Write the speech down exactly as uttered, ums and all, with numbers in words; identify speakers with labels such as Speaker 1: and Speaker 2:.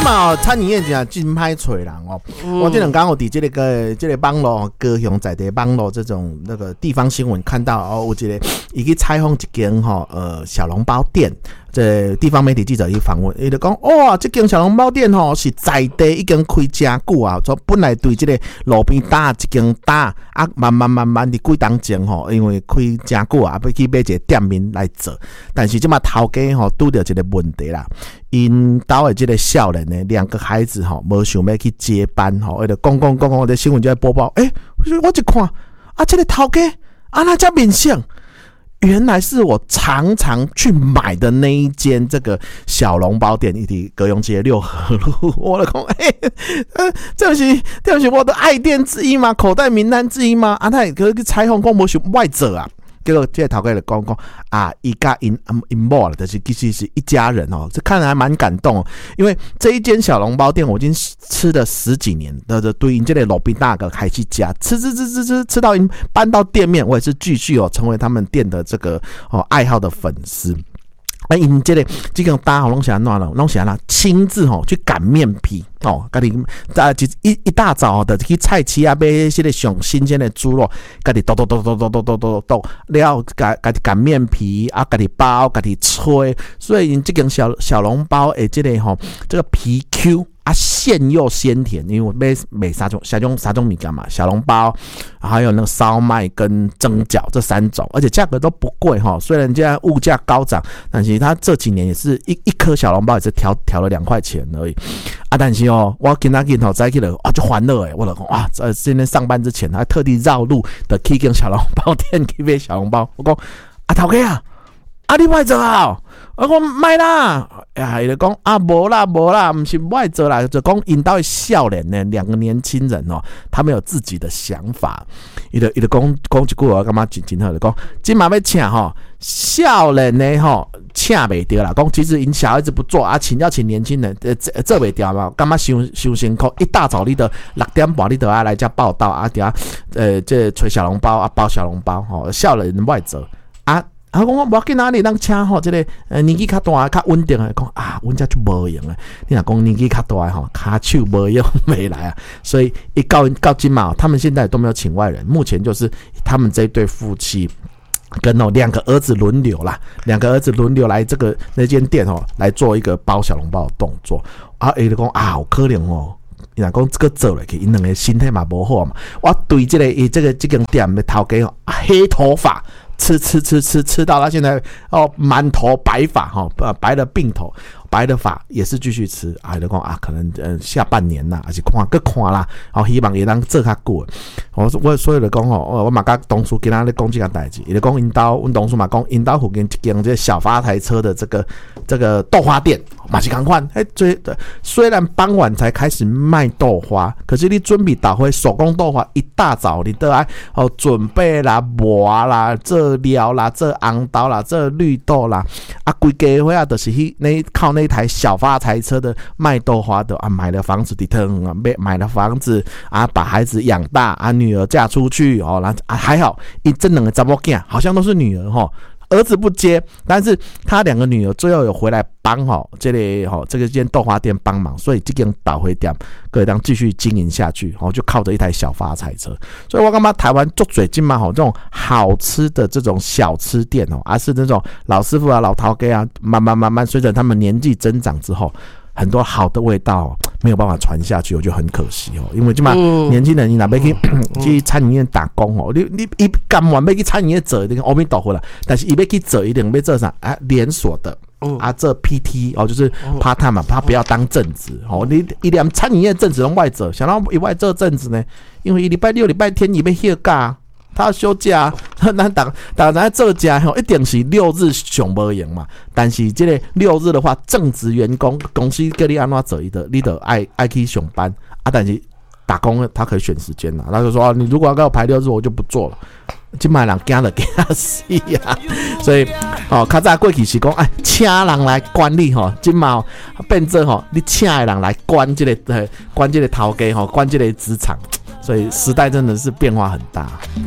Speaker 1: 嘛餐饮业真真歹找人哦。嗯、我这两天我伫这个个这个网络高雄在地网络这种那个地方新闻看到哦，有一个伊去采访一间吼呃小笼包店。这地方媒体记者去访问，伊就讲哇，这间小笼包店吼是在地已经开真久啊，从本来对这个路边搭一间搭啊，慢慢慢慢的几当前吼，因为开真久啊，要去买一个店面来做，但是这嘛头家吼拄到一个问题啦，因家的这个少年呢，两个孩子吼，无想要去接班吼，伊就讲讲讲讲，这新闻就在播报，诶、欸，我一看啊，这个头家啊，那家面相。原来是我常常去买的那一间这个小笼包店，一提高雄街六合路，我的讲，哎、欸，呃，这是这是我的爱店之一吗？口袋名单之一吗？啊，他也可以采访讲无是外者啊。结果这个头家就讲讲啊，一家因因某了，但是其实是一家人哦，这看来还蛮感动哦。因为这一间小笼包店，我已经吃了十几年的的对因这类路边大哥开去家吃吃吃吃吃吃到因搬到店面，我也是继续哦成为他们店的这个哦爱好的粉丝。啊，因这个这个大吼拢是安怎了？拢是安怎亲自吼去擀面皮哦，家己啊一一大早的去菜市啊买迄个上新鲜的猪肉，家己剁剁剁剁剁剁剁剁剁，了家家己擀面皮啊，家己包，家己吹，所以因这个小小笼包诶，这个吼这个皮 Q。啊，馅又鲜甜，因为我买买三种、三种、三种米干嘛，小笼包，还有那个烧麦跟蒸饺这三种，而且价格都不贵哈。虽然现在物价高涨，但是它这几年也是一一颗小笼包也是调调了两块钱而已啊。但是哦，我今仔日吼再去了啊，就欢乐诶，我老公哇，在今天上班之前还特地绕路的去跟小笼包店去买小笼包，我讲啊，头家啊。啊！你外做啊？我讲卖啦，哎，伊就讲啊，无啦无啦，不是外做啦，就讲因兜的少年呢，两个年轻人哦，他们有自己的想法。伊就伊就讲讲一句话，感觉真真好，就讲今嘛要请吼少年呢吼，请袂着啦。讲其实因小孩子不做啊，请要请年轻人，呃做袂掉嘛，感觉伤伤辛苦。一大早你得六点半，你得要来遮报道啊，底下呃这吹小笼包啊，包小笼包吼，少年外做啊。啊，讲我无要紧啊，你当请吼，这个呃年纪较大、较稳定的，讲啊，阮遮就无用诶。你若讲年纪较大的吼，骹手无用没来啊，所以一到到今嘛，他们现在都没有请外人，目前就是他们这一对夫妻跟哦两个儿子轮流啦，两个儿子轮流来这个那间店哦，来做一个包小笼包的动作。啊，伊就讲啊，好可怜哦。伊若讲这个做落去，因两个身体嘛无好嘛。我对这个伊这个这间店的头家哦，黑头发。吃吃吃吃吃到他现在哦，满头白发哈，呃，白的鬓头，白的发也是继续吃啊。就讲啊，可能呃下半年啦，还是看更看啦，好、哦、希望也能做较久。我我所以就讲吼，我嘛甲同事今仔咧讲这个代志，伊就讲因兜，阮同事嘛讲因兜附近一间这小发财车的这个这个豆花店，嘛是同款。哎，最虽然傍晚才开始卖豆花，可是你准备倒回手工豆花，一大早你都爱哦准备啦、磨啦、这料啦、这红豆啦、这绿豆啦，啊，规家伙啊，就是迄那靠那台小发财车的卖豆花的啊，买了房子底疼啊，买买了房子啊，把孩子养大啊，女儿嫁出去哦，然后啊还好，一这两个查某囝好像都是女儿哈。儿子不接，但是他两个女儿最后有回来帮吼，这里吼这个间豆花店帮忙，所以这间倒回店可以当继续经营下去，吼就靠着一台小发财车。所以我感觉台湾做水晶嘛吼，这种好吃的这种小吃店哦，而是那种老师傅啊、老头家啊，慢慢慢慢随着他们年纪增长之后。很多好的味道、哦、没有办法传下去，我就很可惜哦。因为起码年轻人你哪边去去餐饮业打工哦，你你一干完要去餐饮业做一定阿弥陀佛啦，但是伊要去做一定要做啥啊？连锁的。啊，这 P T 哦，就是 part time 嘛，他不要当正职哦。你一连餐饮业正职拢外做，想到以外做正职呢，因为一礼拜六、礼拜天伊要休假。他要休假，咱当当然做假吼，一定是六日上无闲嘛。但是这个六日的话，正职员工公司叫你安怎做，你得你得爱爱去上班啊。但是打工他可以选时间啦，他就说、啊、你如果要给我排六日，我就不做了。今麦人惊了惊死啊！所以哦，较早过去是讲哎，请人来管理吼，今麦变做吼，你请的人来管这个呃，管这个头家吼，管这个职场。所以时代真的是变化很大。